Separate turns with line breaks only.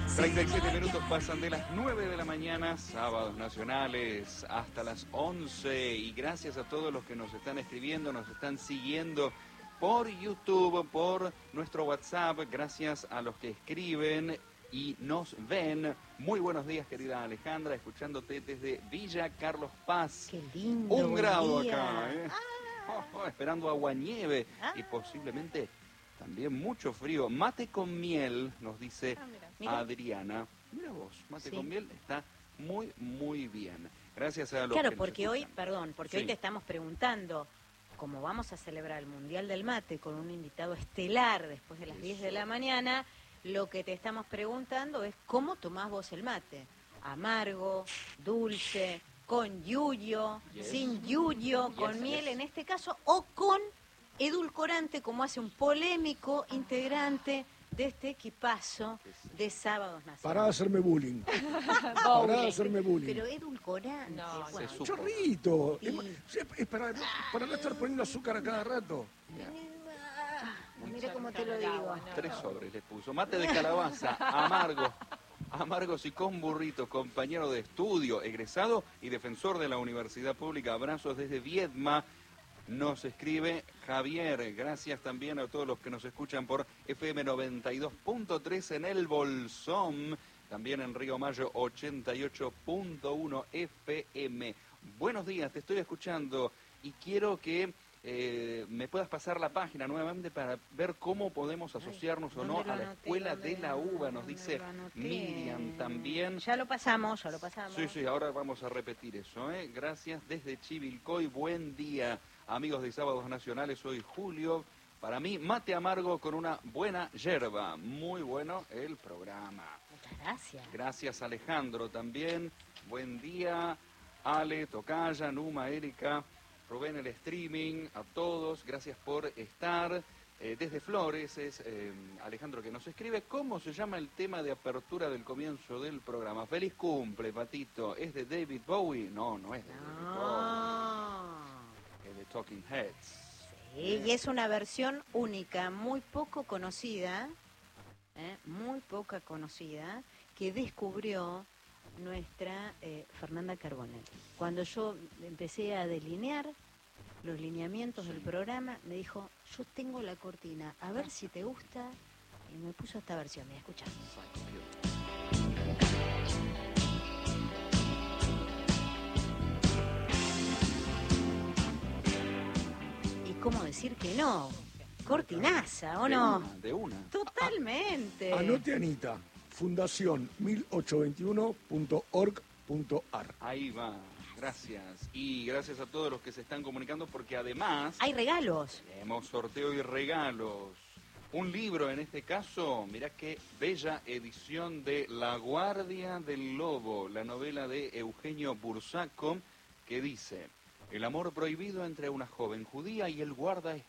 37 minutos pasan de las 9 de la mañana, sábados nacionales, hasta las 11. Y gracias a todos los que nos están escribiendo, nos están siguiendo por YouTube, por nuestro WhatsApp. Gracias a los que escriben y nos ven. Muy buenos días, querida Alejandra, escuchándote desde Villa Carlos Paz.
Qué lindo.
1 grado
día.
acá, ¿eh? Esperando aguanieve y posiblemente también mucho frío. Mate con miel, nos dice
Mira.
Adriana. Mira vos, mate
Sí.
con miel está muy, muy bien. Gracias a los
Claro,
que nos
porque hoy,
escuchan.
perdón, porque
Sí.
hoy te estamos preguntando, como vamos a celebrar el Mundial del Mate con un invitado estelar después de las 10 de la mañana, lo que te estamos preguntando es cómo tomás vos el mate. Amargo, dulce, con yuyo,
Yes.
sin yuyo, con
Yes,
miel
yes.
en este caso, o con edulcorante, como hace un polémico integrante de este equipazo de Sábados
Pará de
Nacionales.
hacerme bullying. Pará de hacerme bullying.
Pero edulcorante,
No,
bueno,
se supo.
Chorrito.
Y-
Es para no estar poniendo azúcar a cada rato.
mira cómo te lo
el
digo.
agua, no.
3 sobres le puso. Mate de calabaza, amargo. Amargos y con burrito, compañero de estudio, egresado y defensor de la Universidad Pública. Abrazos desde Viedma. Nos escribe Javier. Gracias también a todos los que nos escuchan por FM 92.3 en El Bolsón. También en Río Mayo 88.1 FM. Buenos días, te estoy escuchando y quiero que me puedas pasar la página nuevamente para ver cómo podemos asociarnos o no
¿Dónde
a
lo
la
anoté?
Escuela
¿Dónde
de la Uva, nos
¿Dónde
dice
lo anoté?
Miriam también.
Ya lo pasamos, ya lo pasamos.
Sí, ahora vamos a repetir eso, ¿eh? Gracias desde Chivilcoy, buen día, amigos de Sábados Nacionales, soy Julio. Para mí, mate amargo con una buena yerba, muy bueno el programa.
Muchas gracias.
Gracias Alejandro también, buen día, Ale, Tocaya, Numa, Erika, Rubén el streaming, a todos, gracias por estar. Desde Flores es Alejandro que nos escribe, ¿cómo se llama el tema de apertura del comienzo del programa? Feliz cumple, Patito, ¿es de David Bowie? No, no es de David Bowie, es de Talking Heads.
Sí, y es una versión única, muy poco conocida, muy poca conocida, que descubrió nuestra Fernanda Carbonell. Cuando yo empecé a delinear los lineamientos del programa, me dijo, yo tengo la cortina, a ver si te gusta, y me puso esta versión, mira, escucha. ¿Y cómo decir que no? Cortinaza, ¿o no?
De una.
Totalmente.
Anote, Anita. Fundación 1821.org.ar.
Ahí va, gracias. Y gracias a todos los que se están comunicando porque además
Hay regalos.
tenemos sorteo y regalos. Un libro, en este caso, mirá qué bella edición de La Guardia del Lobo, la novela de Eugenio Bursaco, que dice: el amor prohibido entre una joven judía y el guarda